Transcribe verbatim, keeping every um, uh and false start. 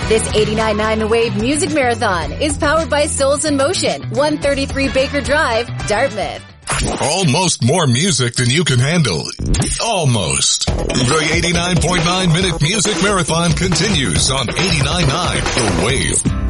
This eighty-nine point nine The Wave Music Marathon is powered by Souls in Motion, one thirty-three Baker Drive, Dartmouth. Almost more music than you can handle. Almost. The eighty-nine point nine minute music marathon continues on eighty-nine point nine The Wave.